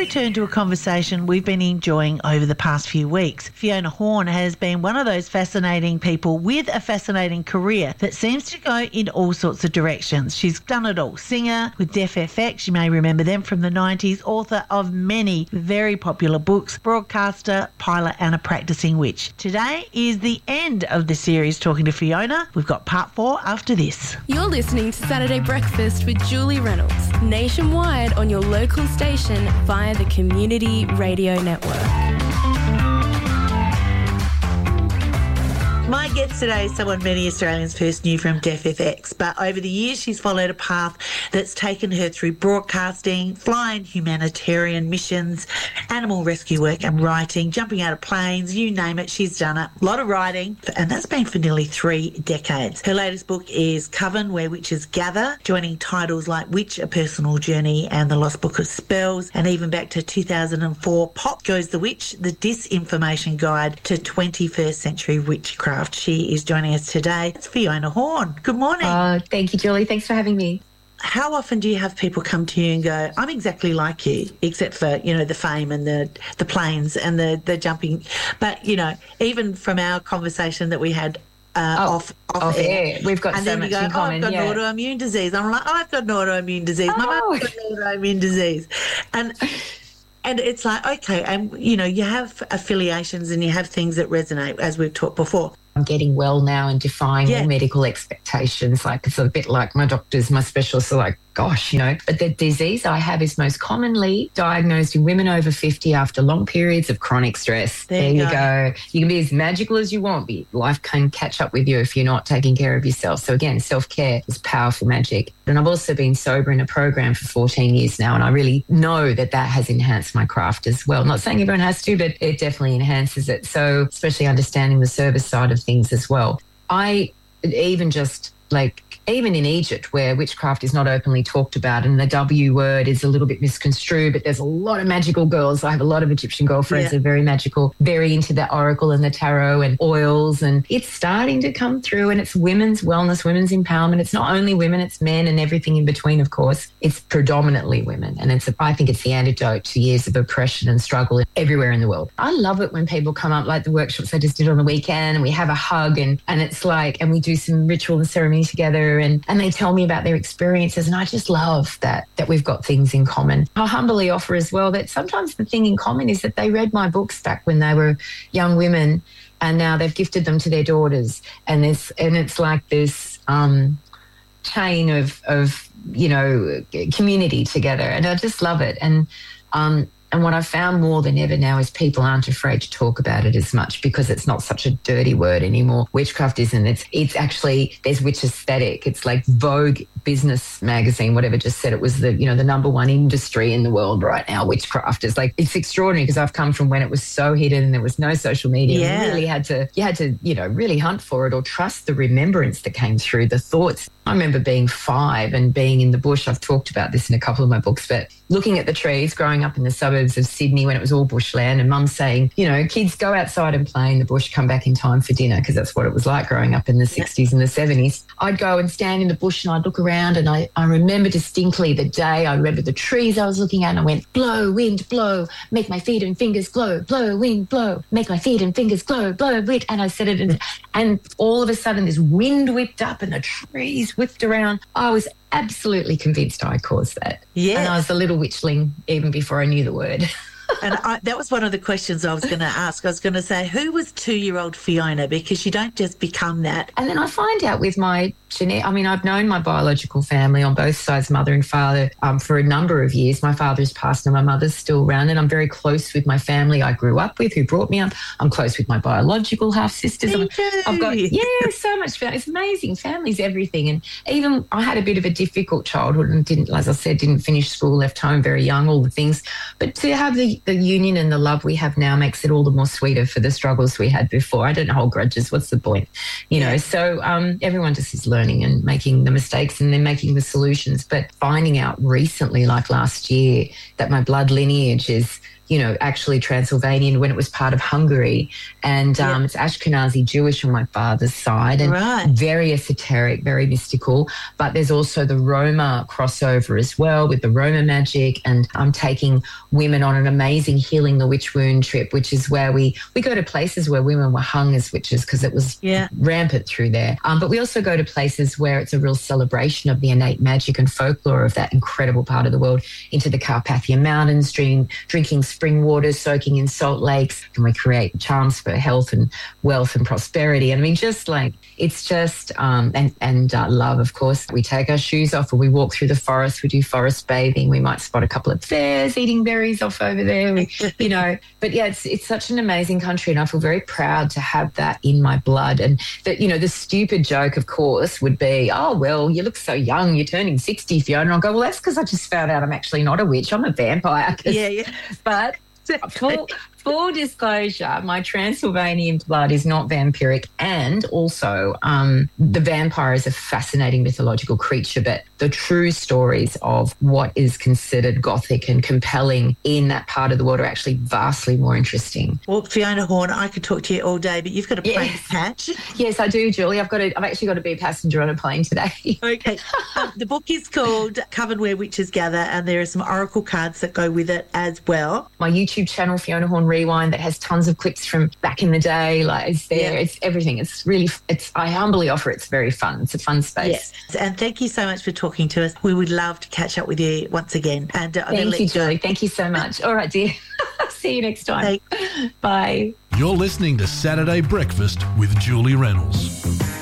return to a conversation we've been enjoying over the past few weeks. Fiona Horn has been one of those fascinating people with a fascinating career that seems to go in all sorts of directions. She's done it all. Singer with Deaf FX, you may remember them from the 90s, author of many very popular books, broadcaster, pilot and a practicing witch. Today is the end of the series Talking to Fiona. We've got part 4 after this. You're listening to Saturday Breakfast with Julie Reynolds, nationwide on your local station via the Community Radio Network. My guest today is someone many Australians first knew from Deaf FX, but over the years she's followed a path that's taken her through broadcasting, flying humanitarian missions, animal rescue work and writing, jumping out of planes, you name it, she's done it. A lot of writing, and that's been for nearly 3 decades. Her latest book is Coven, Where Witches Gather, joining titles like Witch, A Personal Journey and The Lost Book of Spells, and even back to 2004, Pop Goes the Witch, The Disinformation Guide to 21st Century Witchcraft. She is joining us today. It's Fiona Horn. Good morning. Thank you, Julie. Thanks for having me. How often do you have people come to you and go, I'm exactly like you, except for, you know, the fame and the planes and the jumping. But, you know, even from our conversation that we had off air. We've got so much in common. I've got an autoimmune disease. I'm like, I've got an autoimmune disease. My mum's got an autoimmune disease. And it's like, okay, and, you know, you have affiliations and you have things that resonate, as we've talked before. I'm getting well now and defying all medical expectations. Like, it's a bit like my doctors, my specialists are like, gosh, you know. But the disease I have is most commonly diagnosed in women over 50 after long periods of chronic stress. There you go. You can be as magical as you want, but life can catch up with you if you're not taking care of yourself. So again, self-care is powerful magic. And I've also been sober in a program for 14 years now, and I really know that that has enhanced my craft as well. Not saying everyone has to, but it definitely enhances it. So especially understanding the service side of things as well. I even just even in Egypt, where witchcraft is not openly talked about and the W word is a little bit misconstrued, but there's a lot of magical girls. I have a lot of Egyptian girlfriends that are very magical, very into the oracle and the tarot and oils, and it's starting to come through, and it's women's wellness, women's empowerment. It's not only women, it's men and everything in between, of course. It's predominantly women, and I think it's the antidote to years of oppression and struggle everywhere in the world. I love it when people come up, like the workshops I just did on the weekend, and we have a hug and it's like, and we do some ritual and ceremony together, and they tell me about their experiences, and I just love that we've got things in common. I humbly offer as well that sometimes the thing in common is that they read my books back when they were young women, and now they've gifted them to their daughters, and it's like this chain of you know, community together, and I just love it. And what I've found more than ever now is people aren't afraid to talk about it as much because it's not such a dirty word anymore. Witchcraft isn't. It's actually, there's witch aesthetic. It's like Vogue business magazine, whatever, just said it was the number one industry in the world right now. Witchcraft is like, it's extraordinary because I've come from when it was so hidden and there was no social media. Yeah. You had to, you know, really hunt for it or trust the remembrance that came through, the thoughts. I remember being 5 and being in the bush. I've talked about this in a couple of my books, but looking at the trees, growing up in the suburbs of Sydney when it was all bushland, and mum saying, you know, kids go outside and play in the bush, come back in time for dinner, because that's what it was like growing up in the 60s and the 70s. I'd go and stand in the bush and I'd look around, and I remember distinctly the day. I remember the trees I was looking at, and I went, blow, wind, blow, make my feet and fingers glow, blow, wind, blow, make my feet and fingers glow, blow, wind. And I said it, and all of a sudden this wind whipped up and the trees whipped around. I was absolutely convinced I caused that. Yeah. And I was a little witchling even before I knew the word. And that was one of the questions I was going to ask. I was going to say, who was 2-year-old Fiona? Because you don't just become that. And then I find out with my I've known my biological family on both sides, mother and father, for a number of years. My father's passed and my mother's still around, and I'm very close with my family I grew up with, who brought me up. I'm close with my biological half-sisters. I've got, so much family. It's amazing. Family's everything. And even I had a bit of a difficult childhood and didn't finish school, left home very young, all the things. But to have the the union and the love we have now makes it all the more sweeter for the struggles we had before. I don't hold grudges. What's the point? You know, so everyone just is learning and making the mistakes and then making the solutions. But finding out recently, like last year, that my blood lineage is, you know, actually Transylvanian when it was part of Hungary. And it's Ashkenazi Jewish on my father's side, and very esoteric, very mystical. But there's also the Roma crossover as well with the Roma magic. And I'm taking women on an amazing Healing the Witch Wound trip, which is where we go to places where women were hung as witches because it was rampant through there. But we also go to places where it's a real celebration of the innate magic and folklore of that incredible part of the world, into the Carpathian Mountains, drinking spring water, soaking in salt lakes, and we create charms for health and wealth and prosperity. I mean, just like, it's just, and love, of course. We take our shoes off and we walk through the forest, we do forest bathing, we might spot a couple of bears eating berries off over there, you know. But yeah, it's such an amazing country, and I feel very proud to have that in my blood. And that, you know, the stupid joke, of course, would be, oh, well, you look so young, you're turning 60, Fiona. And I'll go, well, that's because I just found out I'm actually not a witch, I'm a vampire. But full disclosure, my Transylvanian blood is not vampiric, and also the vampire is a fascinating mythological creature, but the true stories of what is considered gothic and compelling in that part of the world are actually vastly more interesting. Well, Fiona Horn, I could talk to you all day, but you've got a plane to catch. Yes, I do, Julie. I've actually got to be a passenger on a plane today. Okay. The book is called Coven Where Witches Gather, and there are some oracle cards that go with it as well. My YouTube channel, Fiona Horn Rewind, that has tons of clips from back in the day, like, it's there. Yeah. It's everything. It's really, I humbly offer it's very fun. It's a fun space. Yes. And thank you so much for talking to us. We would love to catch up with you once again. And thank you, Julie. Thank you so much. All right, dear. See you next time. Bye. You're listening to Saturday Breakfast with Julie Reynolds.